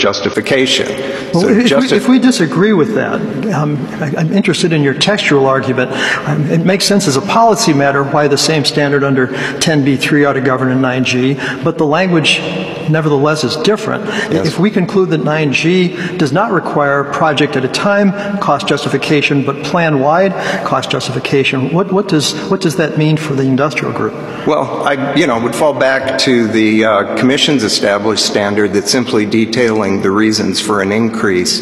justification. Well, if we disagree with that, I'm interested in your textual argument. It makes sense as a policy matter why the same standard under 10b3 ought to govern in 9G, but the language nevertheless is different. Yes. If we conclude that 9G does not require project at a time cost justification, but plan-wide cost justification, what does that mean for the industrial group? Well, I would fall back to the Commission's established standard that simply detailing the reasons for an increase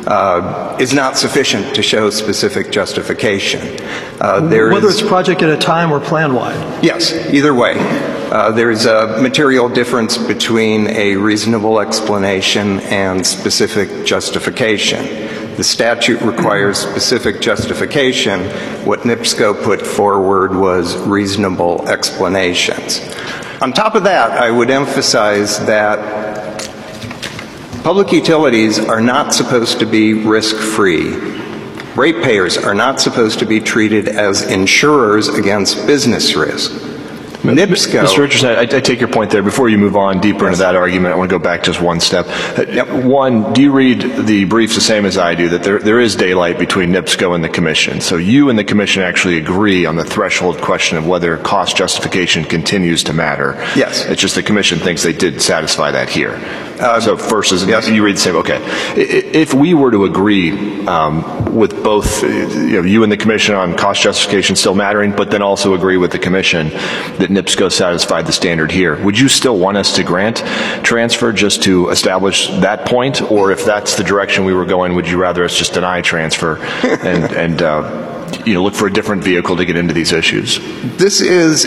is not sufficient to show specific justification. Whether it's project at a time or plan-wide? Yes, either way. There's a material difference between a reasonable explanation and specific justification. The statute requires specific justification. What NIPSCO put forward was reasonable explanations. On top of that, I would emphasize that public utilities are not supposed to be risk-free. Ratepayers are not supposed to be treated as insurers against business risk. NIPSCO. Mr. Richardson, I take your point there. Before you move on deeper into that argument, I want to go back just one step. One, do you read the briefs the same as I do, that there is daylight between NIPSCO and the Commission? So you and the Commission actually agree on the threshold question of whether cost justification continues to matter. Yes. It's just the Commission thinks they did satisfy that here. So first, yes. You read the same. Okay. If we were to agree with both you and the Commission on cost justification still mattering, but then also agree with the Commission that NIPSCO satisfied the standard here, would you still want us to grant transfer just to establish that point? Or if that's the direction we were going, would you rather us just deny transfer and look for a different vehicle to get into these issues? This is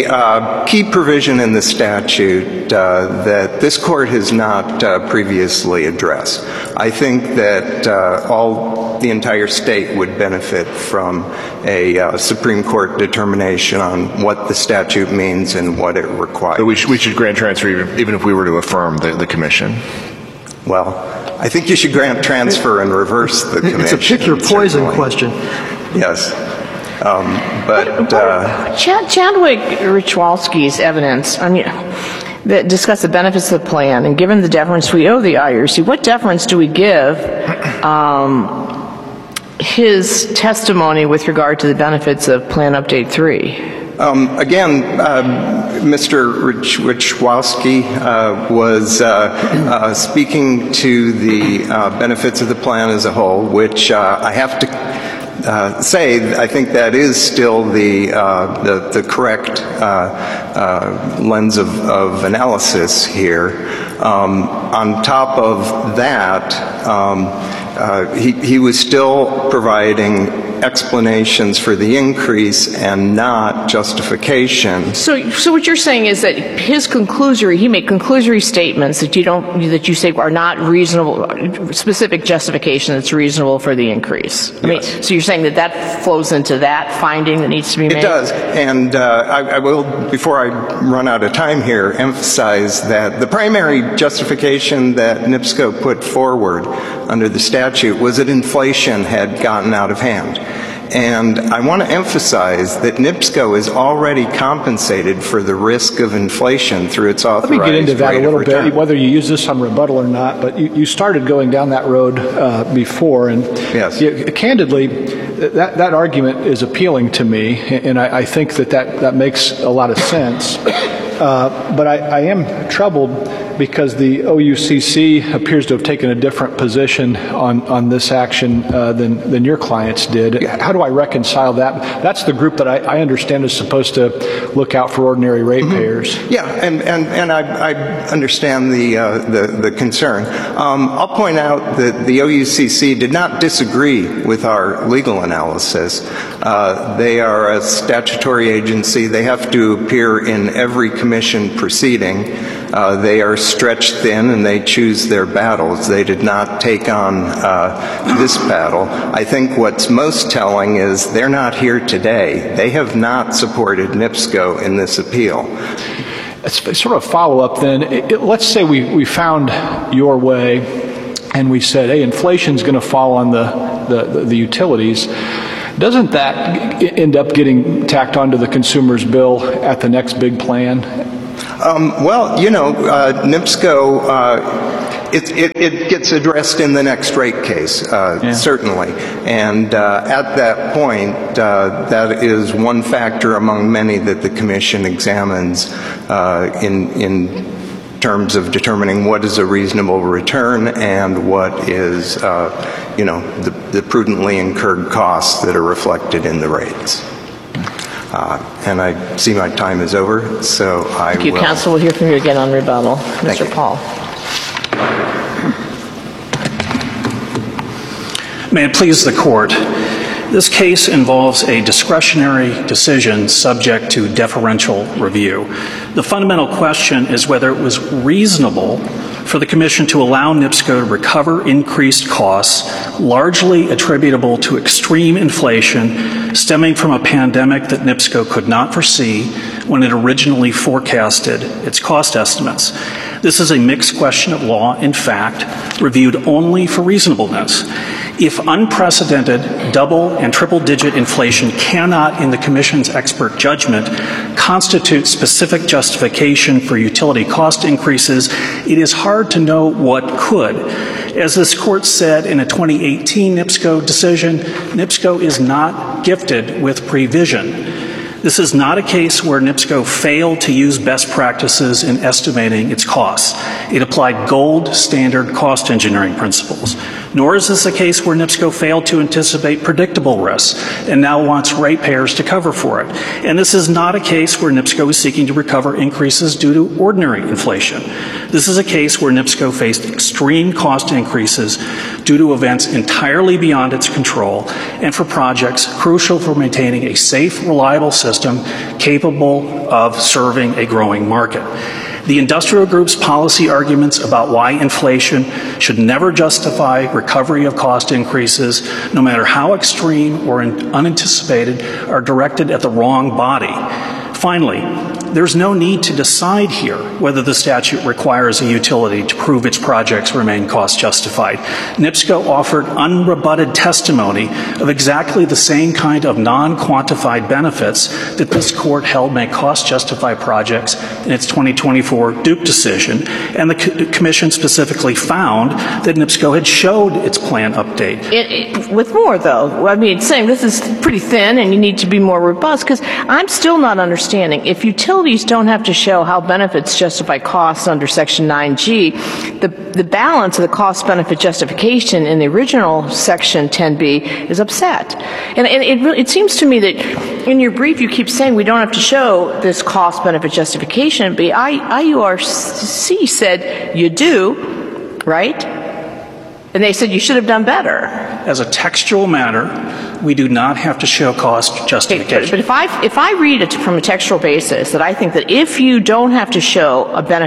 a key provision in the statute that this Court has not previously addressed. I think that the entire state would benefit from a Supreme Court determination on what the statute means and what it requires. So we should grant transfer even if we were to affirm the Commission? Well, I think you should grant transfer and reverse the Commission. It's a pick your poison question. Yes. Chadwick-Richwalski's evidence that discuss the benefits of the plan, and given the deference we owe the IRC, what deference do we give his testimony with regard to the benefits of Plan Update 3? Again, Mr. Richwalski was speaking to the benefits of the plan as a whole, which I have to say, I think that is still the correct lens of analysis here. On top of that, he was still providing explanations for the increase and not justification. So what you're saying is that he made conclusory statements that you say are not reasonable, specific justification that's reasonable for the increase. Yes. So you're saying that flows into that finding that needs to be made? It does. And I will, before I run out of time here, emphasize that the primary justification that NIPSCO put forward under the statute was that inflation had gotten out of hand. And I want to emphasize that NIPSCO is already compensated for the risk of inflation through its authorized rate of return. Let me get into that a little bit, whether you use this on rebuttal or not, but you started going down that road before, and yes. Candidly, that argument is appealing to me, and I think that makes a lot of sense. But I am troubled because the OUCC appears to have taken a different position on this action than your clients did. How do I reconcile that? That's the group that I understand is supposed to look out for ordinary ratepayers. Mm-hmm. Yeah, and I understand the concern. I'll point out that the OUCC did not disagree with our legal analysis. They are a statutory agency. They have to appear in every commission proceeding. They are stretched thin and they choose their battles. They did not take on this battle. I think what's most telling is they're not here today. They have not supported NIPSCO in this appeal. It's sort of a follow-up then. Let's say we found your way and we said, hey, inflation's going to fall on the utilities. Doesn't that end up getting tacked onto the consumer's bill at the next big plan? Well, NIPSCO It gets addressed in the next rate case, certainly. And at that point, that is one factor among many that the Commission examines in terms of determining what is a reasonable return and what is, the prudently incurred costs that are reflected in the rates. And I see my time is over, so I will... Thank you, Counsel. We'll hear from you again on rebuttal. Mr. Paul. May it please the Court. This case involves a discretionary decision subject to deferential review. The fundamental question is whether it was reasonable for the Commission to allow NIPSCO to recover increased costs largely attributable to extreme inflation stemming from a pandemic that NIPSCO could not foresee when it originally forecasted its cost estimates. This is a mixed question of law, in fact, reviewed only for reasonableness. If unprecedented double and triple digit inflation cannot, in the Commission's expert judgment, constitute specific justification for utility cost increases, it is hard to know what could. As this Court said in a 2018 NIPSCO decision, NIPSCO is not gifted with prevision. This is not a case where NIPSCO failed to use best practices in estimating its costs. It applied gold standard cost engineering principles. Nor is this a case where NIPSCO failed to anticipate predictable risks and now wants ratepayers to cover for it. And this is not a case where NIPSCO is seeking to recover increases due to ordinary inflation. This is a case where NIPSCO faced extreme cost increases due to events entirely beyond its control and for projects crucial for maintaining a safe, reliable system capable of serving a growing market. The industrial group's policy arguments about why inflation should never justify recovery of cost increases, no matter how extreme or unanticipated, are directed at the wrong body. Finally, there's no need to decide here whether the statute requires a utility to prove its projects remain cost justified. NIPSCO offered unrebutted testimony of exactly the same kind of non-quantified benefits that this Court held may cost justify projects in its 2024 Duke decision, and the Commission specifically found that NIPSCO had showed its plan update. With more, though, I mean, saying this is pretty thin and you need to be more robust, because I'm still not understanding. If utilities don't have to show how benefits justify costs under Section 9G, the balance of the cost-benefit justification in the original Section 10B is upset. And it seems to me that in your brief you keep saying we don't have to show this cost-benefit justification, but IURC said you do, right? And they said you should have done better. As a textual matter, we do not have to show cost justification. But if I read it from a textual basis, that I think that if you don't have to show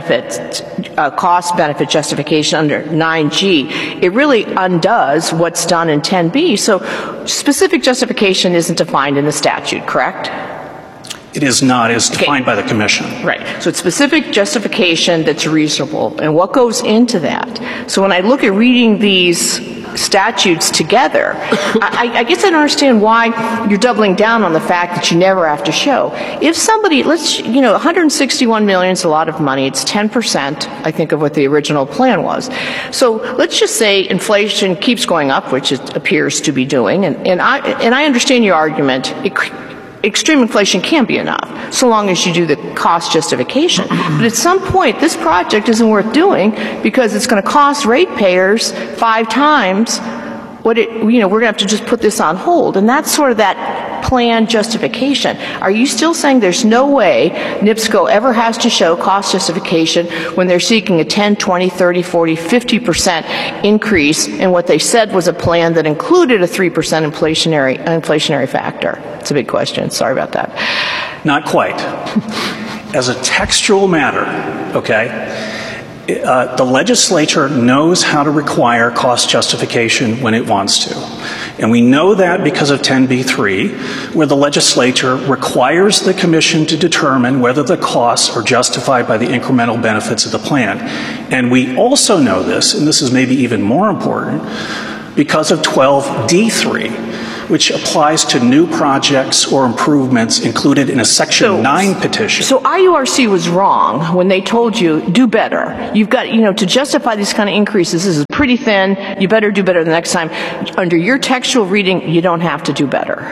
a cost-benefit justification under 9G, it really undoes what's done in 10B. So specific justification isn't defined in the statute, correct? It is not. It is defined by the Commission. Right. So it's specific justification that's reasonable. And what goes into that? So when I look at reading these statutes together, I guess I don't understand why you're doubling down on the fact that you never have to show. If somebody, $161 million is a lot of money. It's 10%, I think, of what the original plan was. So let's just say inflation keeps going up, which it appears to be doing. And I understand your argument. Extreme inflation can't be enough, so long as you do the cost justification. But at some point, this project isn't worth doing because it's going to cost ratepayers 5 times what we're going to have to just put this on hold. And that's sort of that plan justification. Are you still saying there's no way NIPSCO ever has to show cost justification when they're seeking a 10, 20, 30, 40, 50% increase in what they said was a plan that included a 3% inflationary factor? It's a big question. Sorry about that. Not quite. As a textual matter, okay, the legislature knows how to require cost justification when it wants to. And we know that because of 10b-3, where the legislature requires the Commission to determine whether the costs are justified by the incremental benefits of the plan. And we also know this, and this is maybe even more important, because of 12d-3, which applies to new projects or improvements included in a Section 9 petition. So IURC was wrong when they told you, do better. You've got, to justify these kind of increases, this is pretty thin, you better do better the next time. Under your textual reading, you don't have to do better.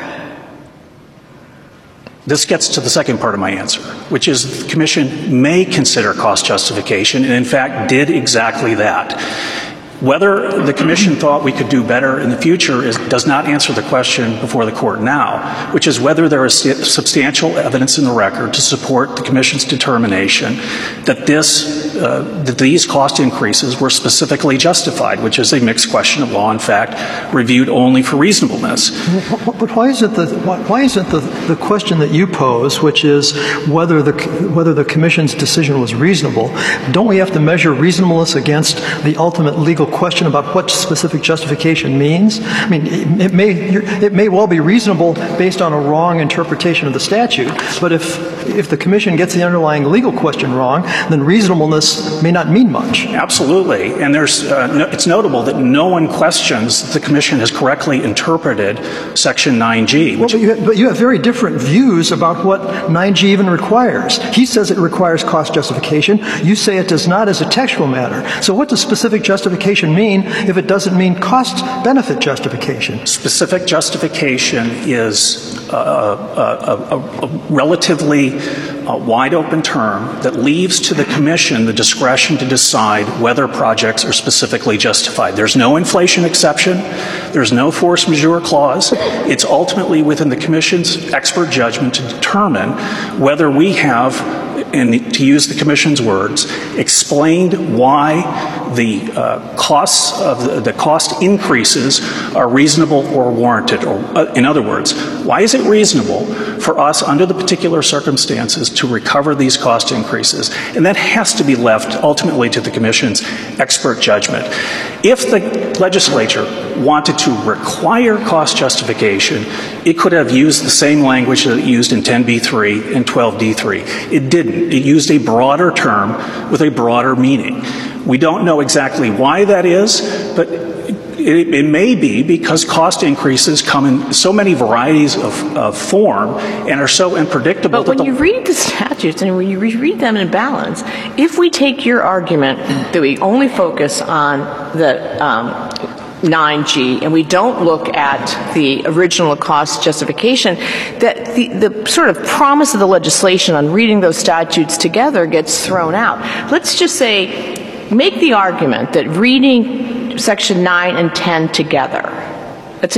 This gets to the second part of my answer, which is the Commission may consider cost justification, and in fact did exactly that. Whether the Commission thought we could do better in the future does not answer the question before the Court now, which is whether there is substantial evidence in the record to support the Commission's determination that these cost increases were specifically justified, which is a mixed question of law and fact, reviewed only for reasonableness. But why isn't the question that you pose, which is whether the Commission's decision was reasonable? Don't we have to measure reasonableness against the ultimate legal question about what specific justification means? I mean, it may well be reasonable based on a wrong interpretation of the statute, but if the Commission gets the underlying legal question wrong, then reasonableness may not mean much. Absolutely, and it's notable that no one questions that the Commission has correctly interpreted Section 9G. But you have very different views about what 9G even requires. He says it requires cost justification. You say it does not as a textual matter. So what does specific justification mean if it doesn't mean cost-benefit justification? Specific justification is a relatively wide-open term that leaves to the Commission the discretion to decide whether projects are specifically justified. There's no inflation exception. There's no force majeure clause. It's ultimately within the Commission's expert judgment to determine whether we have, and to use the Commission's words, explained why the cost increases are reasonable or warranted. Or, in other words, why is it reasonable for us under the particular circumstances to recover these cost increases? And that has to be left ultimately to the Commission's expert judgment. If the legislature wanted to require cost justification, it could have used the same language that it used in 10b3 and 12d3. It didn't. It used a broader term with a broader meaning. We don't know exactly why that is, but it may be because cost increases come in so many varieties of form and are so unpredictable. But when you read the statutes and when you read them in balance, if we take your argument that we only focus on the 9G and we don't look at the original cost justification, that the sort of promise of the legislation on reading those statutes together gets thrown out. Let's just say, make the argument that reading Section 9 and 10 together, let's say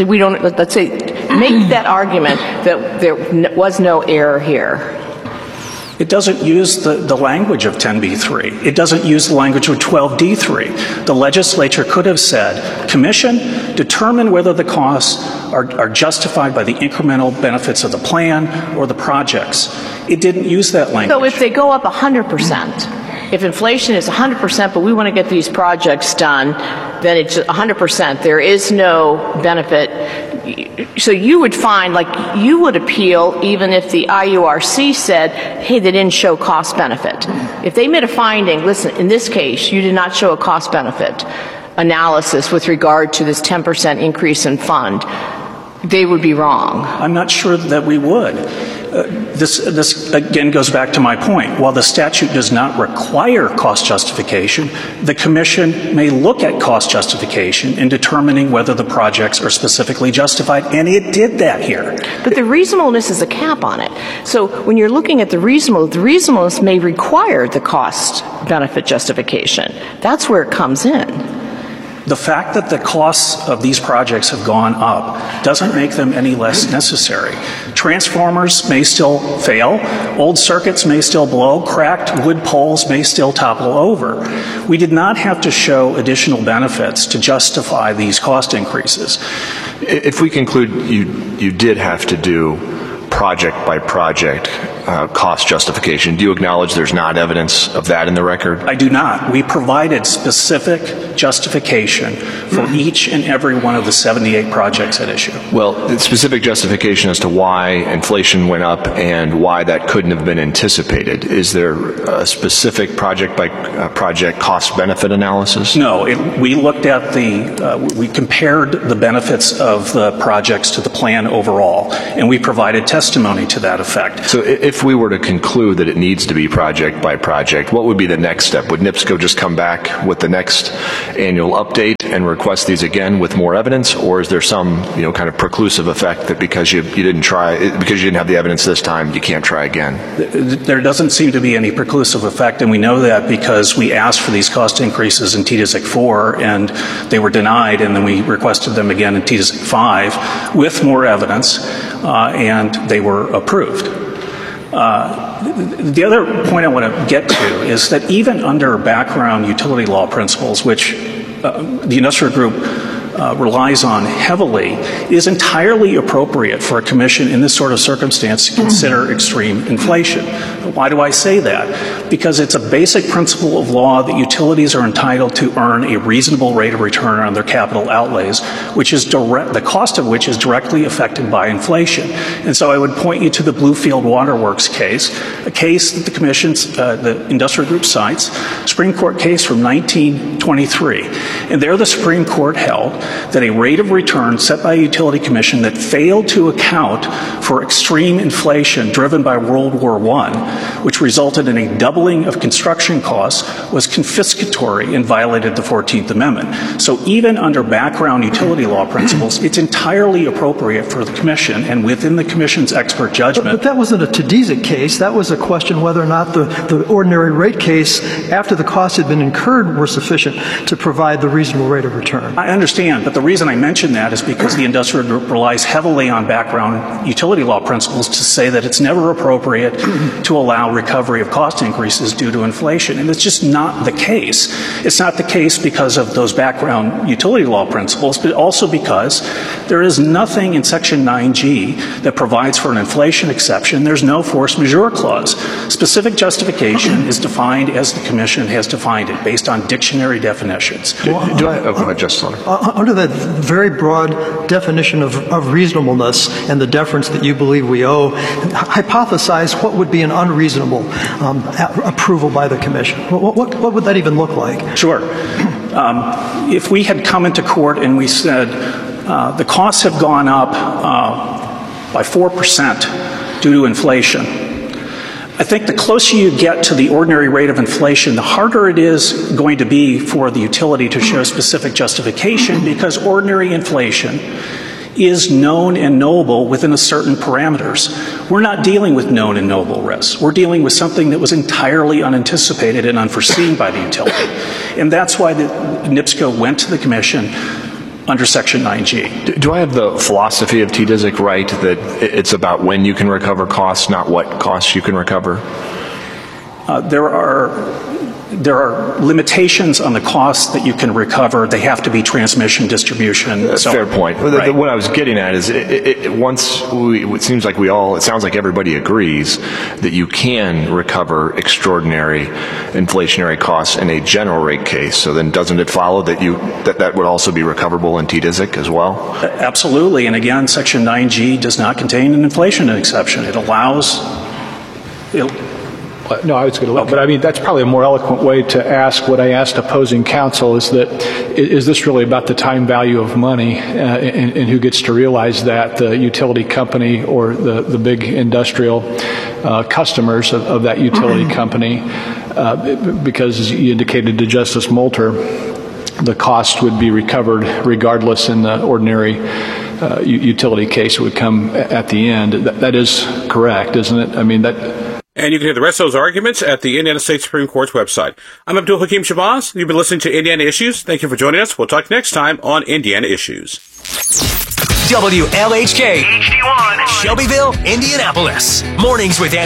make that argument that there was no error here. It doesn't use the language of 10b3. It doesn't use the language of 12d3. The legislature could have said, Commission, determine whether the costs are justified by the incremental benefits of the plan or the projects. It didn't use that language. So if they go up 100%, if inflation is 100%, but we want to get these projects done, then it's 100%. There is no benefit. So you would find, like, you would appeal even if the IURC said, hey, they didn't show cost benefit. If they made a finding, listen, in this case, you did not show a cost benefit analysis with regard to this 10% increase in fund, they would be wrong. I'm not sure that we would. This again goes back to my point. While the statute does not require cost justification, the Commission may look at cost justification in determining whether the projects are specifically justified, and it did that here. But the reasonableness is a cap on it. So when you're looking at the reasonableness may require the cost benefit justification. That's where it comes in. The fact that the costs of these projects have gone up doesn't make them any less necessary. Transformers may still fail, old circuits may still blow, cracked wood poles may still topple over. We did not have to show additional benefits to justify these cost increases. If we conclude you did have to do project by project cost justification. Do you acknowledge there's not evidence of that in the record? I do not. We provided specific justification for each and every one of the 78 projects at issue. Well, specific justification as to why inflation went up and why that couldn't have been anticipated. Is there a specific project-by-project cost-benefit analysis? No. We looked at we compared the benefits of the projects to the plan overall, and we provided testimony to that effect. So if we were to conclude that it needs to be project by project, what would be the next step? Would NIPSCO just come back with the next annual update and request these again with more evidence, or is there some kind of preclusive effect that because you didn't have the evidence this time, you can't try again? There doesn't seem to be any preclusive effect, and we know that because we asked for these cost increases in TDSIC 4, and they were denied, and then we requested them again in TDSIC 5 with more evidence, and they were approved. The other point I want to get to is that even under background utility law principles, which the industrial group relies on heavily, it is entirely appropriate for a commission in this sort of circumstance to consider extreme inflation. Why do I say that? Because it's a basic principle of law that utilities are entitled to earn a reasonable rate of return on their capital outlays, which is the cost of which is directly affected by inflation. And so I would point you to the Bluefield Waterworks case, a case that the industrial group cites, Supreme Court case from 1923. And there the Supreme Court held that a rate of return set by a utility commission that failed to account for extreme inflation driven by World War I, which resulted in a doubling of construction costs, was confiscatory and violated the 14th Amendment. So even under background utility law principles, it's entirely appropriate for the commission and within the commission's expert judgment. But that wasn't a TDSIC case. That was a question whether or not the ordinary rate case, after the costs had been incurred, were sufficient to provide the reasonable rate of return. I understand, but the reason I mention that is because the industrial group relies heavily on background utility law principles to say that it's never appropriate to allow recovery of cost increases due to inflation. And it's just not the case. It's not the case because of those background utility law principles, but also because there is nothing in Section 9G that provides for an inflation exception. There's no force majeure clause. Specific justification is defined as the commission has defined it, based on dictionary definitions. Go ahead, Justice Hunter. Under that very broad definition of reasonableness and the deference that you believe we owe, hypothesize what would be an unreasonable approval by the commission. What would that even look like? Sure. If we had come into court and we said the costs have gone up by 4% due to inflation, I think the closer you get to the ordinary rate of inflation, the harder it is going to be for the utility to show specific justification, because ordinary inflation is known and knowable within a certain parameters. We're not dealing with known and knowable risks. We're dealing with something that was entirely unanticipated and unforeseen by the utility. And that's why the NIPSCO went to the commission under Section 9G. Do I have the philosophy of TDSIC right that it's about when you can recover costs, not what costs you can recover? There are limitations on the costs that you can recover. They have to be transmission, distribution. That's a fair point. Right. What I was getting at is it seems like it sounds like everybody agrees that you can recover extraordinary inflationary costs in a general rate case. So then doesn't it follow that would also be recoverable in TDSIC as well? Absolutely. And again, Section 9G does not contain an inflation exception. It allows... No, I was going to let, but I mean, that's probably a more eloquent way to ask what I asked opposing counsel is this really about the time value of money and who gets to realize that, the utility company or the big industrial customers of that utility company? Because as you indicated to Justice Moulter, the cost would be recovered regardless in the ordinary utility case. It would come at the end. That is correct, isn't it? I mean, that... And you can hear the rest of those arguments at the Indiana State Supreme Court's website. I'm Abdul Hakim Shabazz. You've been listening to Indiana Issues. Thank you for joining us. We'll talk next time on Indiana Issues. WLHK HD1 Shelbyville, Indianapolis. Mornings with Andy